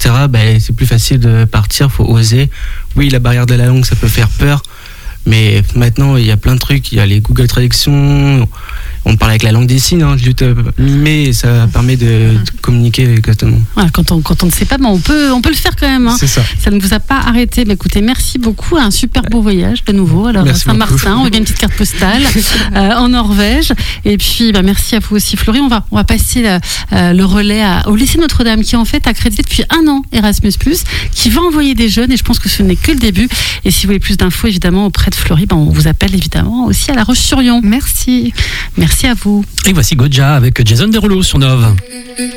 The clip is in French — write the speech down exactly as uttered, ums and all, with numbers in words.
cetera, bah, c'est plus facile de partir, faut oser. Oui, la barrière de la langue, ça peut faire peur, mais maintenant, il y a plein de trucs, il y a les Google Traductions, on parle avec la langue des signes, hein, juste mimer, et ça permet de, de communiquer exactement. Voilà, quand on quand on ne sait pas, ben on peut on peut le faire quand même. Hein. C'est ça. Ça ne vous a pas arrêté. Mais écoutez, merci beaucoup, un super beau voyage de nouveau. Alors merci Saint-Martin, on revient une petite carte postale euh, en Norvège. Et puis, bah, merci à vous aussi, Florie. On va on va passer le, euh, le relais à, au lycée Notre-Dame, qui en fait a accrédité depuis un an Erasmus plus, qui va envoyer des jeunes. Et je pense que ce n'est que le début. Et si vous voulez plus d'infos, évidemment, auprès de Florie, ben, on vous appelle évidemment aussi à La Roche-sur-Yon. Merci. Merci à vous. Et voici Goja avec Jason Derulo sur Nove.